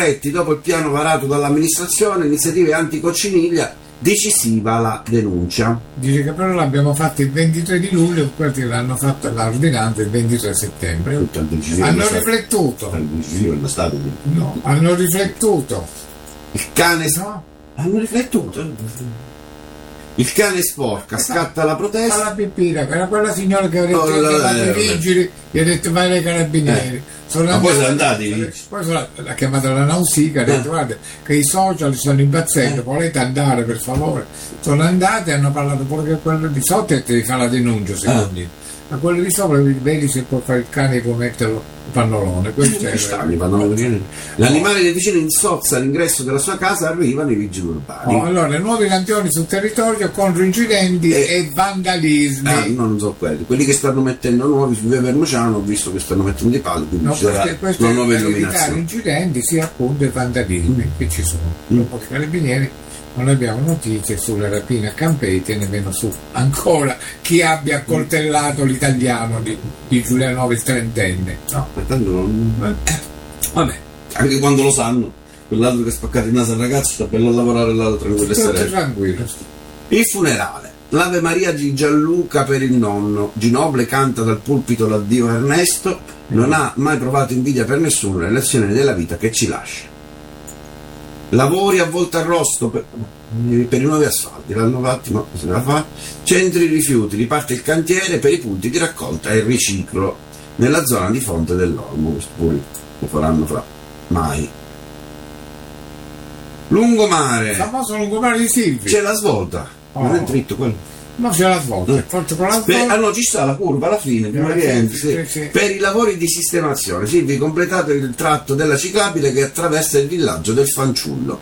Poretti, dopo il piano varato dall'amministrazione, iniziative anticocciniglia, decisiva la denuncia. Dice che però l'abbiamo fatto il 23 di luglio, quelli l'hanno fatto l'ordinanza il 23 settembre. Hanno riflettuto. No, hanno riflettuto. Il cane hanno riflettuto. Il cane sporca, scatta la protesta. Alla pipina, che era quella signora che aveva detto i vigili, gli ha detto vai ai carabinieri. Ma poi sono andati. Poi l'ha chiamata la Nausica, ha detto guarda che i social stanno impazzendo, volete andare per favore? Sono andati e hanno parlato pure che quello di sotto e ti fa la denuncia secondo me. Ma quello di sopra vedi se può fare il cane e può metterlo il pannolone. L'animale del vicino insozza all'ingresso della sua casa, arrivano i vigili urbani. Allora, nuovi campioni sul territorio contro incidenti e vandalismi. Non so quelli che stanno mettendo nuovi su via Vermociano, ho visto che stanno mettendo dei pali, quindi no, ci sarà una nuova illuminazione. Incidenti sia appunto e vandalismi che ci sono. Dopo i carabinieri non abbiamo notizie sulle rapine a Campeti e nemmeno su ancora chi abbia accoltellato l'italiano di Giulianova il trentenne. No. Vabbè, anche quando lo sanno, quell'altro che ha spaccato il naso al ragazzo sta per lavorare là tranquillo. Il funerale. L'Ave Maria di Gianluca per il nonno. Ginoble canta dal pulpito l'addio a Ernesto, non ha mai provato invidia per nessuno, le lezioni della vita che ci lascia. Lavori a Voltarrosto per i nuovi asfalti, l'hanno fatti, ma se la fa. Centri rifiuti, riparte il cantiere per i punti di raccolta e riciclo nella zona di Fonte dell'Olmo. Questo poi lo faranno fra mai. Lungomare. Il famoso lungomare di Silvi. C'è la svolta, non è dritto quello. No, c'è la svolta. No, ci sta la curva alla fine, sì. Per i lavori di sistemazione, Silvi completato il tratto della ciclabile che attraversa il villaggio del Fanciullo.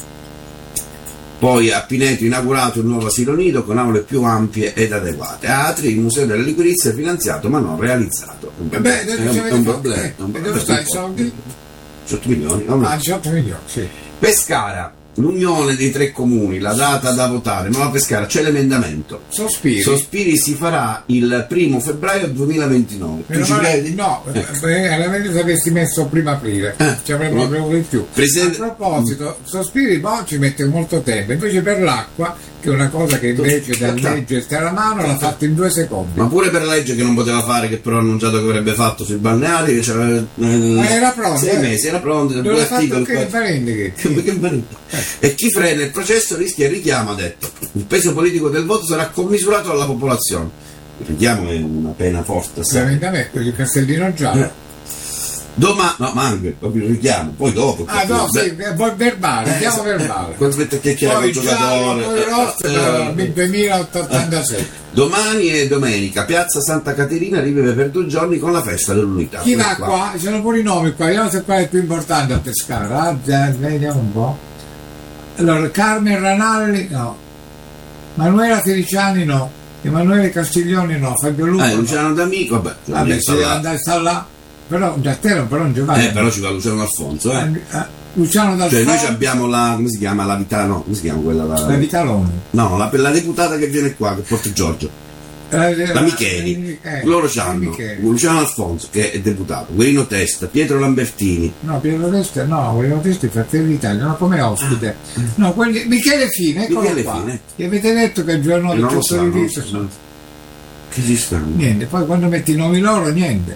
Poi a Pineto inaugurato il nuovo asilo nido con aule più ampie ed adeguate. A Atri il Museo della Liquirizia è finanziato ma non realizzato. È un problema. Dove stanno i soldi? 18 milioni. 18 milioni, sì. Pescara. L'unione dei 3 comuni, la data da votare, Nuova Pescara, c'è l'emendamento. Sospiri si farà il 1 febbraio 2029. Tu ci credi? No, alla meglio se avessi messo primo aprile, ci avremmo preso di più. A proposito, Sospiri ci mette molto tempo, invece per l'acqua, che è una cosa che invece da legge sta alla mano, l'ha fatto in 2 secondi. Ma pure per la legge che non poteva fare, che però ha annunciato che avrebbe fatto sui balneari, che c'era ma era pronto, 6 mesi, era pronto, dove articoli. Che e chi frena il processo rischia il richiamo, ha detto. Il peso politico del voto sarà commisurato alla popolazione. Il richiamo è una pena forte. Ovviamente, il cartellino giallo. No, ma anche proprio il richiamo, poi dopo. Poi verbale, chiamo verbale. Quando smette a chiacchierare col giocatore. Poi rosso, 2086. Domani e domenica, Piazza Santa Caterina rivive per 2 giorni con la festa dell'unità. Chi va qua? Ci sono pure i nomi qua, vediamo se qua è più importante a Pescara. Vediamo un po'. Allora, Carmen Ranalli no, Manuela Feliciani no, Emanuele Castiglioni no, Fabio Luca Luciano D'Amico, vabbè se deve andare sta là, però non Giovanni. Però ci va Luciano D'Alfonso, Luciano D'Alfonso. Cioè noi abbiamo la, come si chiama, la Vitano, come si chiama quella? La Vitalone. No, la deputata che viene qua, che porta Giorgio. La Micheli, loro c'hanno Luciano Alfonso che è deputato, Guerino Testa, Pietro Lambertini. No, Pietro Testa no, Guerino Testa è Fratelli d'Italia, no, come ospite. No, quelli, Michele Fine, eccolo qua. Gli avete detto che il giorno del testo di visto che ci stanno? Niente, poi quando metti i nomi loro niente.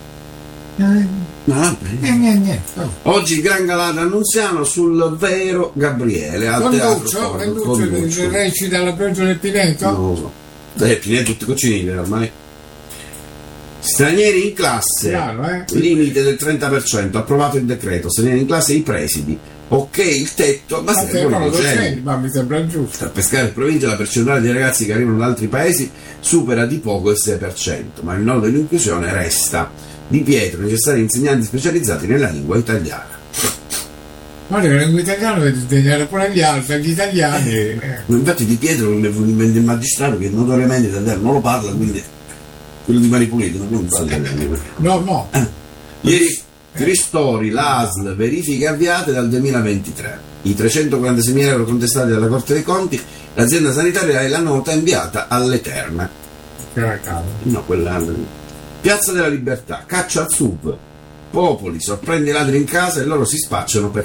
Niente. Oggi Gran Galata Annunziano sul vero Gabriele al teatro Conduccio recita la pioggia del Pineto? Non lo so. Pineto tutti coccinini ormai. Stranieri in classe, limite del 30%, approvato il decreto. Stranieri in classe i presidi, ok il tetto, ma mi sembra giusto. A Pescara e provincia la percentuale di ragazzi che arrivano da altri paesi supera di poco il 6%, ma il nodo dell'inclusione resta. Di Pietro, necessari insegnanti specializzati nella lingua italiana. Guarda che la lingua italiana deve insegnare pure agli altri, agli italiani. Infatti Di Pietro non è il magistrato che notoriamente italiano non lo parla, quindi quello di Mari Pulito non parla italiano. No. Ieri Ristori, l'ASL, verifiche avviate dal 2023. I 346.000 euro contestati dalla Corte dei Conti, l'azienda sanitaria è la nota inviata alle Terme. No, quella. Piazza della Libertà, caccia al SUV. Popoli sorprende i ladri in casa e loro si spacciano per